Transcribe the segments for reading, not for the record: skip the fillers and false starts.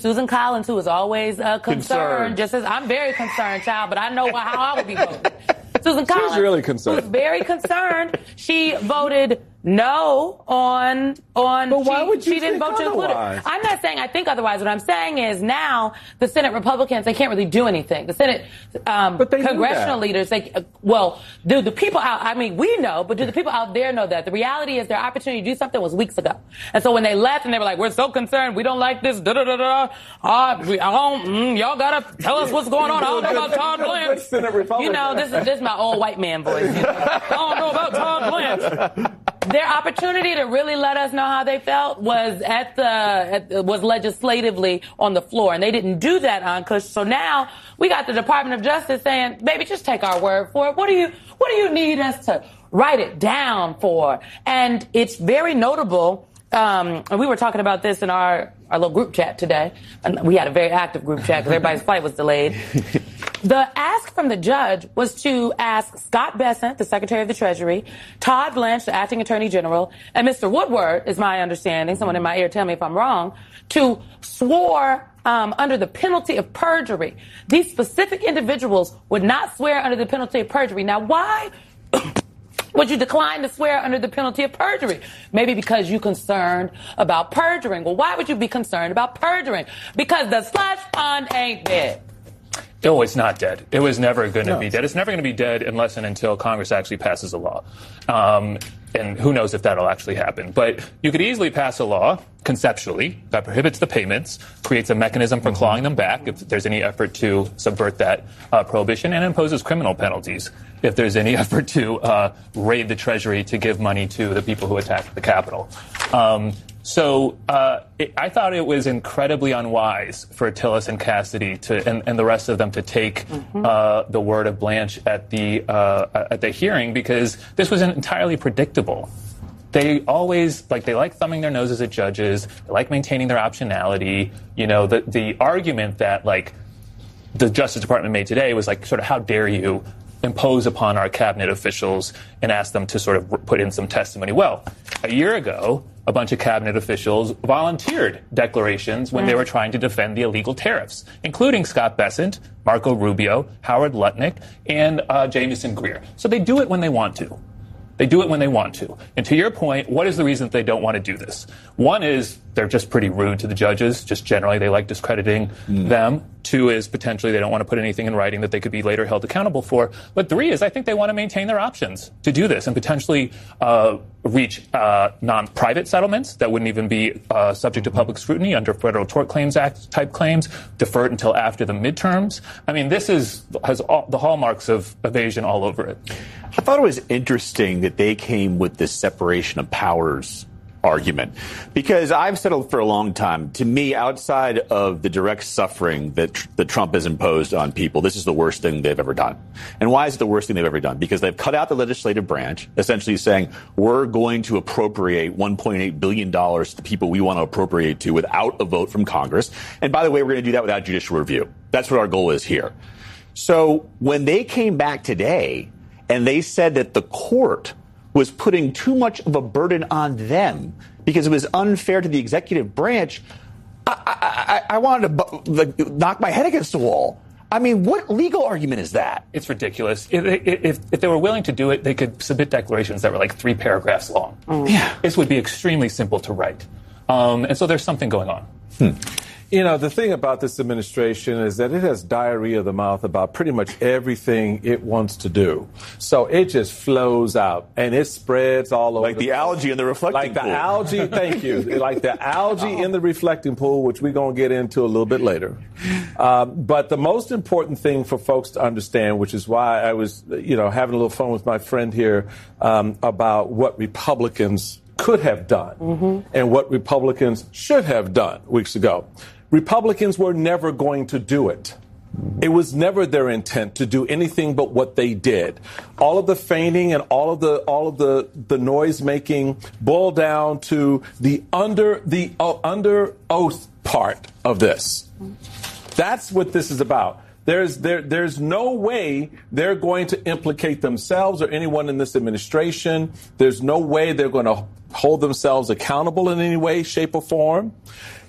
Susan Collins, who is always concerned, just as I'm very concerned, child, but I know how I would be voting. Susan Collins, she's really concerned. Who's very concerned. She voted no on. But why would you she didn't vote to include it. I'm not saying I think otherwise. What I'm saying is now the Senate Republicans, they can't really do anything. The Senate congressional leaders, do the people out? I mean, we know, but do the people out there know that? The reality is their opportunity to do something was weeks ago. And so when they left and they were like, we're so concerned, we don't like this, y'all gotta tell us what's going on. I don't know about Todd Blanche. You know, this is my old white man voice. You know? I don't know about Todd Blanche. Their opportunity to really let us know how they felt was was legislatively on the floor, and they didn't do that on Kush. So now we got the Department of Justice saying, "Baby, just take our word for it. What do you need us to write it down for?" And it's very notable. And we were talking about this in our little group chat today, and we had a very active group chat because everybody's flight was delayed. The ask from the judge was to ask Scott Bessent, the Secretary of the Treasury, Todd Blanche, the Acting Attorney General, and Mr. Woodward, is my understanding, someone in my ear tell me if I'm wrong, to swear under the penalty of perjury. These specific individuals would not swear under the penalty of perjury. Now, why would you decline to swear under the penalty of perjury? Maybe because you're concerned about perjuring. Well, why would you be concerned about perjuring? Because the slush fund ain't dead. Oh, it's not dead. It was never going to be dead. It's never going to be dead unless and until Congress actually passes a law. And who knows if that'll actually happen. But you could easily pass a law, conceptually, that prohibits the payments, creates a mechanism for clawing them back if there's any effort to subvert that prohibition, and imposes criminal penalties if there's any effort to raid the Treasury to give money to the people who attacked the Capitol. I thought it was incredibly unwise for Tillis and Cassidy and the rest of them to take the word of Blanche at the hearing, because this was entirely predictable. They always they like thumbing their noses at judges. They like maintaining their optionality. You know, the argument that the Justice Department made today was sort of, how dare you impose upon our cabinet officials and ask them to sort of put in some testimony. Well, a year ago, a bunch of cabinet officials volunteered declarations when they were trying to defend the illegal tariffs, including Scott Bessent, Marco Rubio, Howard Lutnick, and Jamieson Greer. So they do it when they want to. They do it when they want to. And to your point, what is the reason that they don't want to do this? One is they're just pretty rude to the judges. Just generally, they like discrediting them. Two is potentially they don't want to put anything in writing that they could be later held accountable for. But three is I think they want to maintain their options to do this and potentially reach non-private settlements that wouldn't even be subject to public scrutiny under Federal Tort Claims Act type claims, deferred until after the midterms. I mean, this has all the hallmarks of evasion all over it. I thought it was interesting that they came with this separation of powers argument, because I've said for a long time, to me, outside of the direct suffering that Trump has imposed on people, this is the worst thing they've ever done. And why is it the worst thing they've ever done? Because they've cut out the legislative branch, essentially saying we're going to appropriate $1.8 billion to the people we want to appropriate to without a vote from Congress. And by the way, we're going to do that without judicial review. That's what our goal is here. So when they came back today and they said that the court was putting too much of a burden on them because it was unfair to the executive branch, I wanted to knock my head against the wall. I mean, what legal argument is that? It's ridiculous. If they were willing to do it, they could submit declarations that were 3 paragraphs long. Yeah. This would be extremely simple to write. And so there's something going on. You know, the thing about this administration is that it has diarrhea of the mouth about pretty much everything it wants to do. So it just flows out and it spreads all over. Like the algae in the reflecting pool. Like the algae, thank you. Like the algae in the reflecting pool, which we're going to get into a little bit later. But the most important thing for folks to understand, which is why I was, having a little fun with my friend here about what Republicans could have done and what Republicans should have done weeks ago. Republicans were never going to do it. It was never their intent to do anything but what they did. All of the feigning and all of the noise making boiled down to the under oath part of this. That's what this is about. There's no way they're going to implicate themselves or anyone in this administration. There's no way they're going to hold themselves accountable in any way, shape, or form.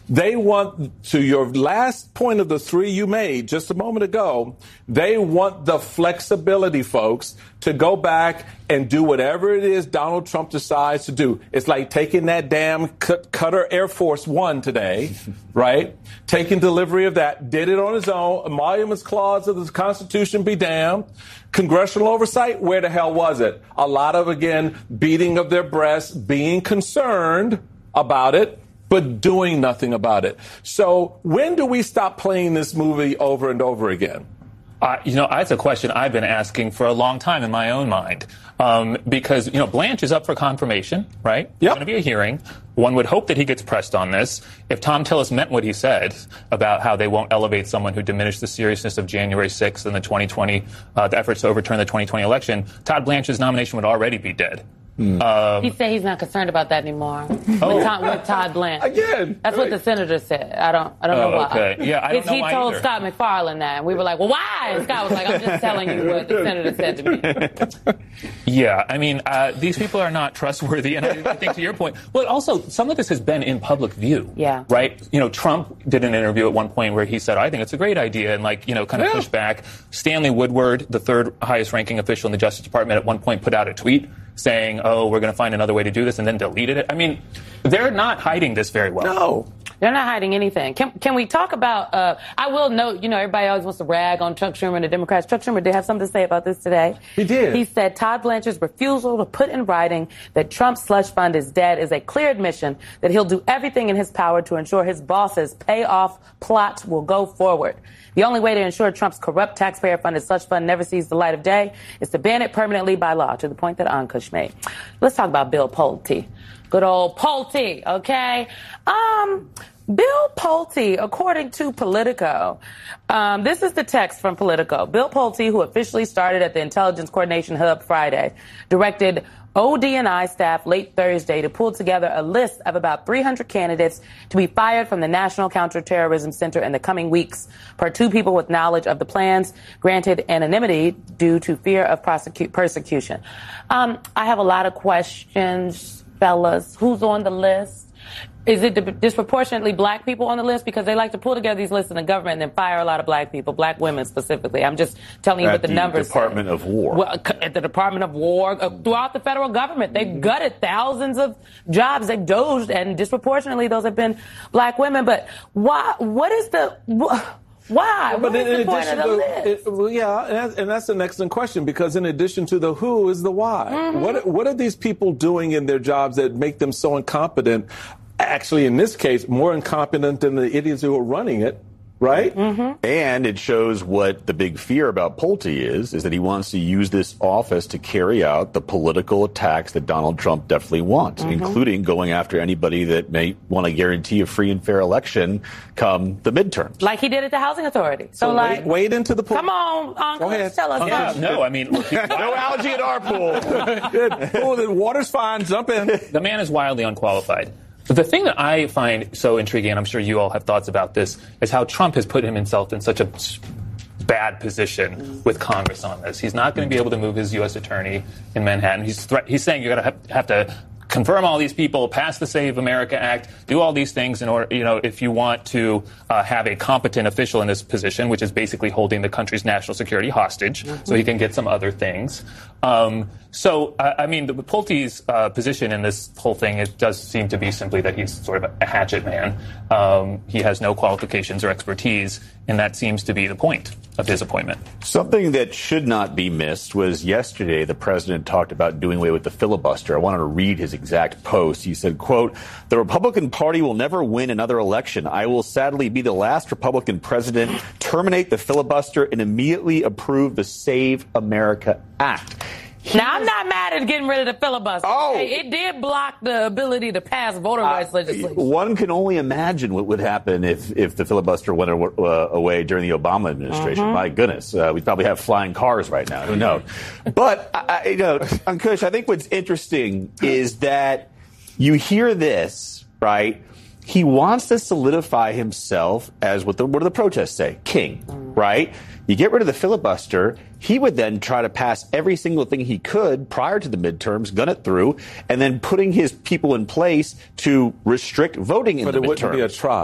They want, to your last point of the three you made just a moment ago, they want the flexibility, folks, to go back and do whatever it is Donald Trump decides to do. It's like taking that damn Qatar Air Force One today, right? Taking delivery of that, did it on his own. Emoluments clause of the Constitution be damned. Congressional oversight, where the hell was it? A lot of, again, beating of their breasts, being concerned about it, but doing nothing about it. So when do we stop playing this movie over and over again? That's a question I've been asking for a long time in my own mind. Because, Blanche is up for confirmation, right? Yep. There's going to be a hearing. One would hope that he gets pressed on this. If Tom Tillis meant what he said about how they won't elevate someone who diminished the seriousness of January 6th and the efforts to overturn the 2020 election, Todd Blanche's nomination would already be dead. He said he's not concerned about that anymore. With Todd Blanche. Again. That's what the senator said. I don't know why. Okay. Yeah, I don't know why He told either. Scott McFarlane that, and we were like, well, why? And Scott was like, I'm just telling you what the senator said to me. Yeah, I mean, these people are not trustworthy, and I think to your point, well, also, some of this has been in public view. Yeah. Right? Trump did an interview at one point where he said, I think it's a great idea, and kind of pushed back. Stanley Woodward, the third highest ranking official in the Justice Department, at one point put out a tweet saying, we're going to find another way to do this, and then deleted it. I mean, they're not hiding this very well. No. They're not hiding anything. Can we talk about, I will note, everybody always wants to rag on Chuck Schumer and the Democrats. Chuck Schumer did have something to say about this today. He did. He said Todd Blanche's refusal to put in writing that Trump's slush fund is dead is a clear admission that he'll do everything in his power to ensure his boss's payoff plot will go forward. The only way to ensure Trump's corrupt taxpayer-funded slush fund never sees the light of day is to ban it permanently by law, to the point that Ankush made. Let's talk about Bill Pulte. Good old Pulte, okay? Bill Pulte, according to Politico, this is the text from Politico. Bill Pulte, who officially started at the Intelligence Coordination Hub Friday, directed ODNI staff late Thursday to pull together a list of about 300 candidates to be fired from the National Counterterrorism Center in the coming weeks, per two people with knowledge of the plans, granted anonymity due to fear of persecution. I have a lot of questions, fellas. Who's on the list? Is it disproportionately black people on the list? Because they like to pull together these lists in the government and then fire a lot of black people, black women specifically. I'm just telling you what the numbers say. Department of War. Well, at the Department of War, throughout the federal government, they've gutted thousands of jobs. They've doged, and disproportionately those have been black women. But why? What is the... Why? But what is the point of the list? And that's an excellent question, because in addition to the who is the why. Mm-hmm. What are these people doing in their jobs that make them so incompetent? Actually, in this case, more incompetent than the idiots who are running it, right? Mm-hmm. And it shows what the big fear about Pulte is that he wants to use this office to carry out the political attacks that Donald Trump definitely wants, including going after anybody that may want to guarantee a free and fair election come the midterms. Like he did at the Housing Authority. So wade into the pool. Come on, Uncle, Go ahead. tell us. Yeah, no, I mean, look, No algae in our pool. Good. Pool, the water's fine. Jump in. the man is wildly unqualified. But the thing that I find so intriguing, and I'm sure you all have thoughts about this, is how Trump has put himself in such a bad position with Congress on this. He's not going to be able to move his U.S. attorney in Manhattan. He's saying you're going to have to confirm all these people, pass the Save America Act, do all these things in order, if you want to have a competent official in this position, which is basically holding the country's national security hostage, so he can get some other things. The Pulte's position in this whole thing, it does seem to be simply that he's sort of a hatchet man. He has no qualifications or expertise, and that seems to be the point of his appointment. Something that should not be missed was yesterday the president talked about doing away with the filibuster. I wanted to read his exact post. He said, quote, "The Republican Party will never win another election. I will sadly be the last Republican president, terminate the filibuster, and immediately approve the Save America Act." Now, I'm not mad at getting rid of the filibuster. Oh. It did block the ability to pass voter rights legislation. One can only imagine what would happen if the filibuster went away during the Obama administration. My goodness, we'd probably have flying cars right now. Who knows? But, Ankush, I think what's interesting is that you hear this, right? He wants to solidify himself as what do the protests say? King, right? You get rid of the filibuster, he would then try to pass every single thing he could prior to the midterms, gun it through, and then putting his people in place to restrict voting in the midterms. But it wouldn't be a try.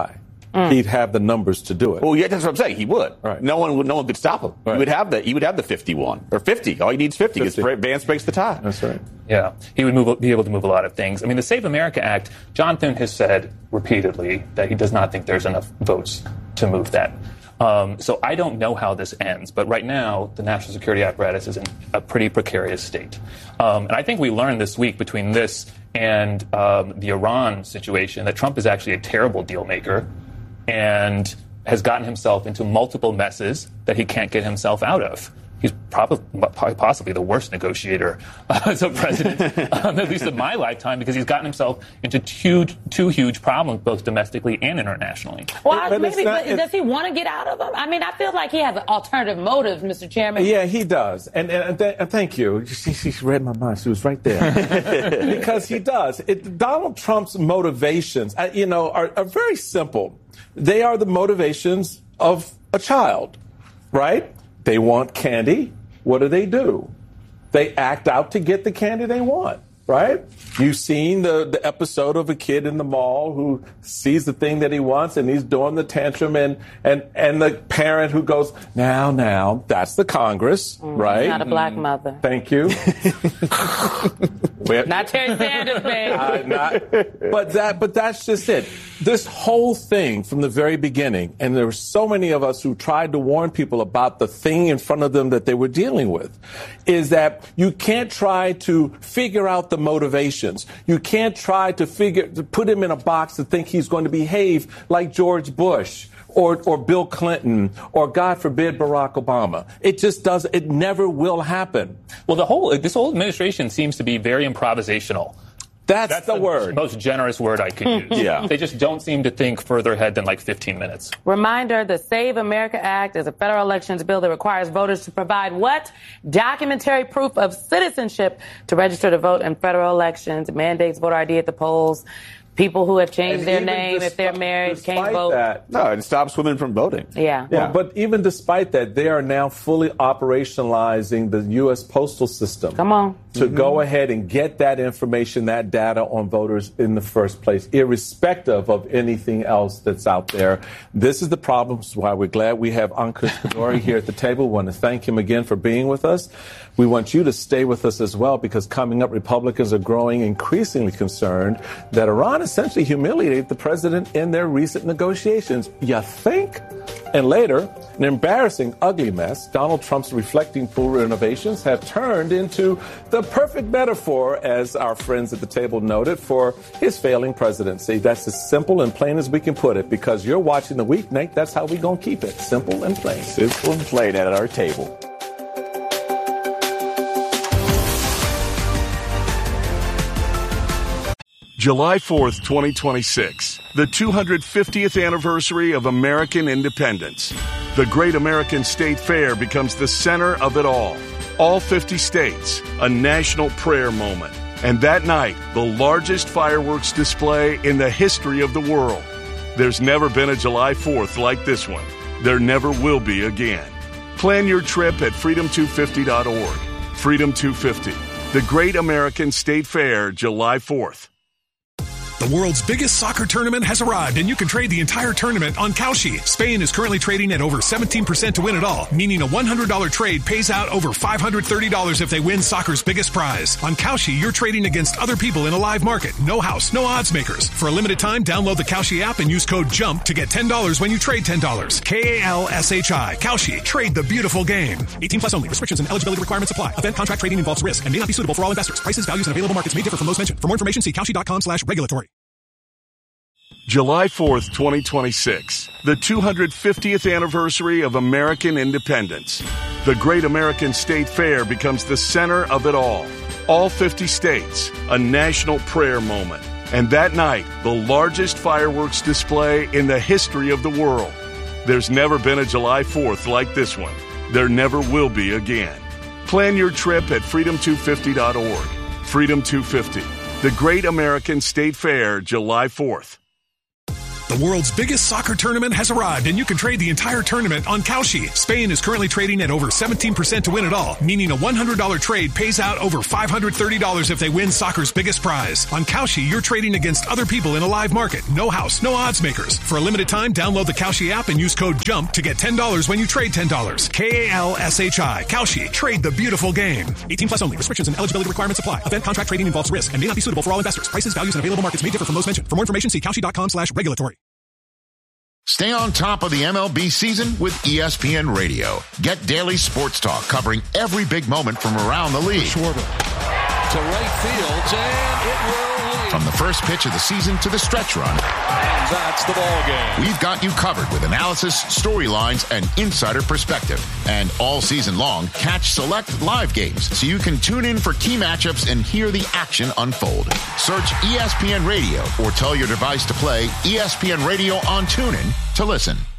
he'd have the numbers to do it. Well, yeah, that's what I'm saying. He would. Right. No one could stop him. Right. He would have the 51 or 50. All he needs 50 because Vance breaks the tie. That's right. Yeah, he would be able to move a lot of things. I mean, the Save America Act, John Thune has said repeatedly that he does not think there's enough votes to move that. So I don't know how this ends, but right now the national security apparatus is in a pretty precarious state. And I think we learned this week between this and the Iran situation that Trump is actually a terrible deal maker and has gotten himself into multiple messes that he can't get himself out of. He's probably possibly the worst negotiator as a president, at least in my lifetime, because he's gotten himself into two huge problems, both domestically and internationally. Well, but does he want to get out of them? I mean, I feel like he has alternative motives, Mr. Chairman. Yeah, he does. And thank you. She read my mind. She was right there. Because he does. Donald Trump's motivations, are very simple. They are the motivations of a child, right? They want candy. What do? They act out to get the candy they want, right? You've seen the episode of a kid in the mall who sees the thing that he wants and he's doing the tantrum and the parent who goes, now, that's the Congress, right? Not a black mother. Thank you. Not Terry Sanders, babe. But that's just it. This whole thing from the very beginning, and there were so many of us who tried to warn people about the thing in front of them that they were dealing with, is that you can't try to figure out the motivations. You can't try to put him in a box to think he's going to behave like George Bush or Bill Clinton or, God forbid, Barack Obama. It just doesn't. It never will happen. Well, this whole administration seems to be very improvisational. That's the word. Most generous word I could use. Yeah. They just don't seem to think further ahead than like 15 minutes. Reminder, the Save America Act is a federal elections bill that requires voters to provide what? Documentary proof of citizenship to register to vote in federal elections. It mandates voter ID at the polls. People who have changed their name, if they're married, can't vote. No, it stops women from voting. Yeah. Well, but even despite that, they are now fully operationalizing the U.S. postal system. Come on. To go ahead and get that information, that data on voters in the first place, irrespective of anything else that's out there. This is the problem. This is why we're glad we have Ankush Khardori here at the table. We want to thank him again for being with us. We want you to stay with us as well, because coming up, Republicans are growing increasingly concerned that Iran essentially humiliated the president in their recent negotiations. You think? And later, an embarrassing, ugly mess, Donald Trump's reflecting pool renovations have turned into the perfect metaphor, as our friends at the table noted, for his failing presidency. That's as simple and plain as we can put it, because you're watching The Weeknight. That's how we're going to keep it. Simple and plain. Simple and plain at our table. July 4th, 2026, the 250th anniversary of American independence. The Great American State Fair becomes the center of it all. All 50 states, a national prayer moment. And that night, the largest fireworks display in the history of the world. There's never been a July 4th like this one. There never will be again. Plan your trip at freedom250.org. Freedom 250, the Great American State Fair, July 4th. The world's biggest soccer tournament has arrived, and you can trade the entire tournament on Kalshi. Spain is currently trading at over 17% to win it all, meaning a $100 trade pays out over $530 if they win soccer's biggest prize. On Kalshi, you're trading against other people in a live market. No house, no odds makers. For a limited time, download the Kalshi app and use code JUMP to get $10 when you trade $10. Kalshi. Kalshi. Trade the beautiful game. 18 plus only. Restrictions and eligibility requirements apply. Event contract trading involves risk and may not be suitable for all investors. Prices, values, and available markets may differ from those mentioned. For more information, see Kalshi.com/regulatory. July 4th, 2026, the 250th anniversary of American independence. The Great American State Fair becomes the center of it all. All 50 states, a national prayer moment. And that night, the largest fireworks display in the history of the world. There's never been a July 4th like this one. There never will be again. Plan your trip at freedom250.org. Freedom 250, the Great American State Fair, July 4th. The world's biggest soccer tournament has arrived, and you can trade the entire tournament on Kalshi. Spain is currently trading at over 17% to win it all, meaning a $100 trade pays out over $530 if they win soccer's biggest prize. On Kalshi, you're trading against other people in a live market. No house, no odds makers. For a limited time, download the Kalshi app and use code JUMP to get $10 when you trade $10. Kalshi. Kalshi. Trade the beautiful game. 18 plus only. Restrictions and eligibility requirements apply. Event contract trading involves risk and may not be suitable for all investors. Prices, values, and available markets may differ from those mentioned. For more information, see Kalshi.com/regulatory. Stay on top of the MLB season with ESPN Radio. Get daily sports talk covering every big moment from around the league. Schwarber to right field, and it will lead. From the first pitch of the season to the stretch run. And that's the ball game. We've got you covered with analysis, storylines, and insider perspective. And all season long, catch select live games so you can tune in for key matchups and hear the action unfold. Search ESPN Radio or tell your device to play ESPN Radio on TuneIn to listen.